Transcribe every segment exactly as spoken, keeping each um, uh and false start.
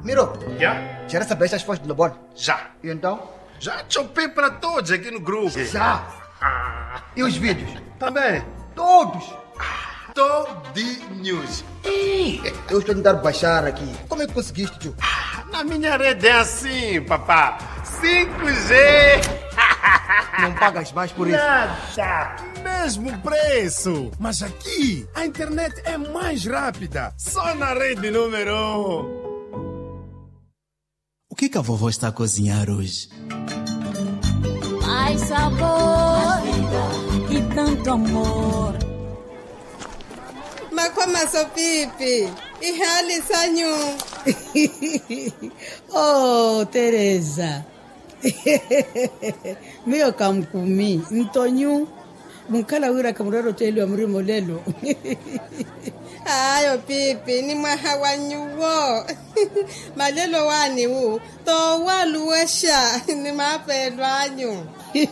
Miro. Já? Já recebeste as fotos do Lobon? Já. E então? Já chopei para todos aqui no grupo. Já. E os vídeos? Também. Todos. Todinhos. Ei, eu estou tentando baixar aqui. Como é que conseguiste, tio? Na minha rede é assim, papá. cinco G. Não pagas mais por isso? Nada. Mesmo preço. Mas aqui, a internet é mais rápida. Só na rede número um. O que que a vovó está a cozinhar hoje? Mais sabor e tanto amor. Makoma so pipi. Ihali sanyu. Oh, Teresa. Mio kamkumi. Ntonyu. Munkala wira kamurero teli wa mrimo lelo. Ayo pipi ni mahawanyuwo. Malelo wani wu. To waluwesha ni mapedwanyu.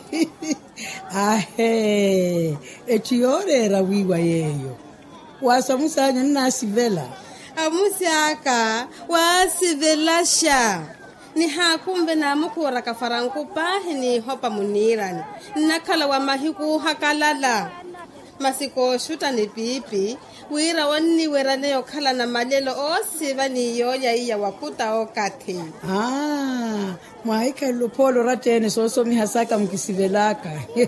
Ahe. Echiore ra wiwa yeyo. Wasamusanya nasivela. Amusiaka wasivelasha. Ni hakumbe na mukura kafaranku pahi ni hopa munirani. Nakala wa mahiku hakalala. Masiko shuta ni pipi. Wira wani wera neo kala na malelo o siva ni yoya iya wakuta o kati. Ah, mwaika lupolo ratene soso mihasaka mkisivelaka.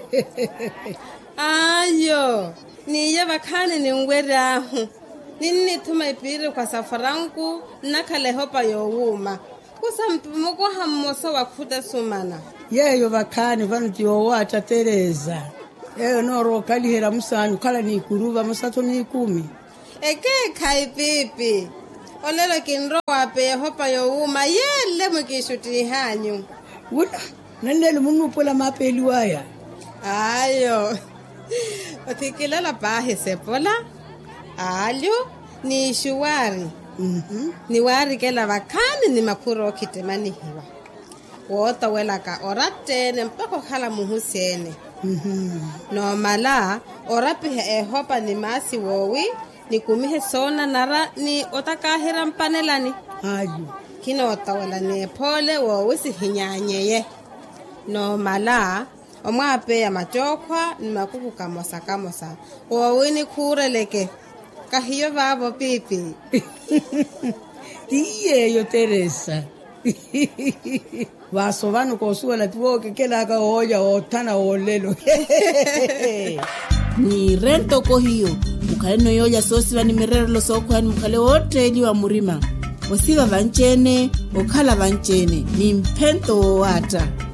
Ayo, ni ya bakane ni ngwera ahu. Nini tuma ipiri kwa safaranku nakale hopa yowuma. Kusa mpumuko hamoso wakuta sumana. Yeyo bakane vanu tiyowacha Teresa. Yeyo noro kali hera musanyu kala ni kuruva masato ni kumi. Eke kai pipi. Olelo kinro wape hopa yowuma yele mukishuti hanyu. Wula, nanele munupola mapeli waya. Ayo. Otikilala pahe sepola. Alyo ni shuwari. Mhm. Ni wari kela bakani ni makuro kitemani hiwa. Wota welaka oratene mpako khala muhusene. Mhm. No mala orapi e hopa ni masi wowi ni kumihe sona nara ni otakahira mpanelani. Ayo. Kino otawela ni pole wowi si hinyanyeye. No mala omwape ya machokwa ni makuku kamosa kamosa. Wowi ni kureleke. Kahiyo babo pipi. Iyeyo Teresa. Vaso vanu kosuela tuwoke kela ka hoja otana olelo. Ni rento ko hiyo. Mukale no yoya sosi vani mirero lo sokwa ni mukale wote ili wa murima. Wasiva vanchene, okala vanchene. Ni mpento wata.